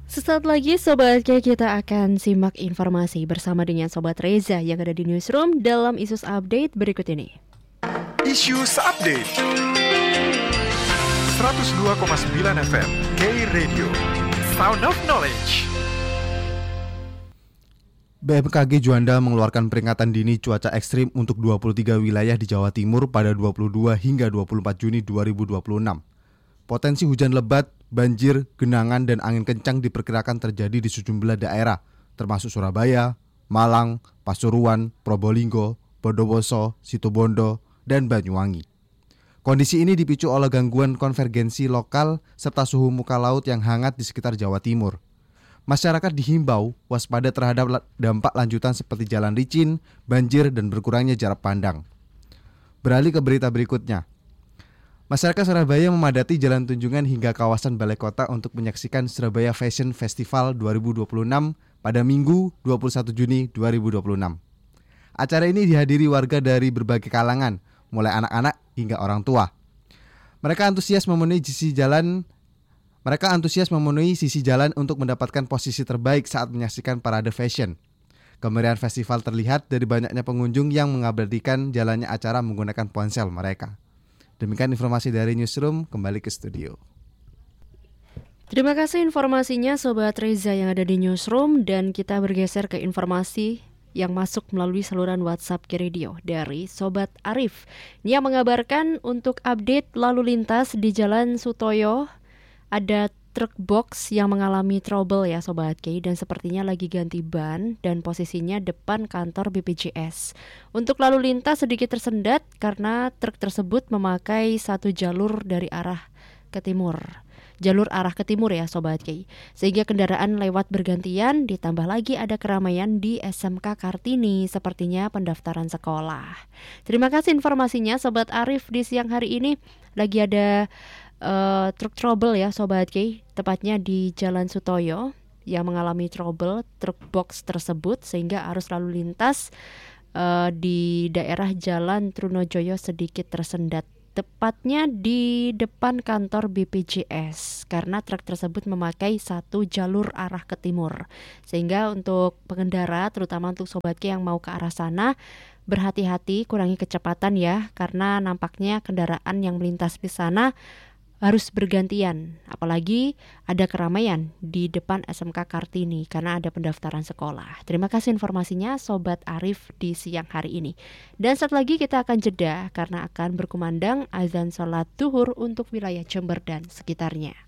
Sesaat lagi Sobat K, kita akan simak informasi bersama dengan Sobat Reza yang ada di Newsroom dalam Isus Update berikut ini. Isus Update 102,9 FM K Radio, Sound of Knowledge. BMKG Juanda mengeluarkan peringatan dini cuaca ekstrim untuk 23 wilayah di Jawa Timur pada 22 hingga 24 Juni 2026. Potensi hujan lebat, banjir, genangan, dan angin kencang diperkirakan terjadi di sejumlah daerah, termasuk Surabaya, Malang, Pasuruan, Probolinggo, Bondowoso, Situbondo, dan Banyuwangi. Kondisi ini dipicu oleh gangguan konvergensi lokal serta suhu muka laut yang hangat di sekitar Jawa Timur. Masyarakat dihimbau waspada terhadap dampak lanjutan seperti jalan licin, banjir, dan berkurangnya jarak pandang. Beralih ke berita berikutnya. Masyarakat Surabaya memadati jalan Tunjungan hingga kawasan Balai Kota untuk menyaksikan Surabaya Fashion Festival 2026 pada Minggu 21 Juni 2026. Acara ini dihadiri warga dari berbagai kalangan, mulai anak-anak hingga orang tua. Mereka antusias memenuhi sisi jalan untuk mendapatkan posisi terbaik saat menyaksikan parade fashion. Kemeriahan festival terlihat dari banyaknya pengunjung yang mengabadikan jalannya acara menggunakan ponsel mereka. Demikian informasi dari Newsroom, kembali ke studio. Terima kasih informasinya Sobat Reza yang ada di Newsroom, dan kita bergeser ke informasi yang masuk melalui saluran WhatsApp K Radio dari Sobat Arif. Dia mengabarkan untuk update lalu lintas di Jalan Sutoyo, ada truk box yang mengalami trouble ya Sobat K, dan sepertinya lagi ganti ban dan posisinya depan kantor BPJS. Untuk lalu lintas sedikit tersendat karena truk tersebut memakai satu jalur dari arah ke timur. Jalur arah ke timur ya Sobat K, sehingga kendaraan lewat bergantian, ditambah lagi ada keramaian di SMK Kartini, sepertinya pendaftaran sekolah. Terima kasih informasinya Sobat Arif di siang hari ini. Lagi ada truk trouble ya Sobat K, tepatnya di Jalan Sutoyo yang mengalami trouble truk box tersebut, sehingga arus lalu lintas di daerah Jalan Trunojoyo sedikit tersendat, tepatnya di depan kantor BPJS, karena truk tersebut memakai satu jalur arah ke timur. Sehingga untuk pengendara, terutama untuk Sobat K yang mau ke arah sana, berhati-hati, kurangi kecepatan ya, karena nampaknya kendaraan yang melintas di sana harus bergantian, apalagi ada keramaian di depan SMK Kartini karena ada pendaftaran sekolah. Terima kasih informasinya Sobat Arif di siang hari ini. Dan saat lagi kita akan jeda karena akan berkumandang azan sholat zuhur untuk wilayah Jember dan sekitarnya.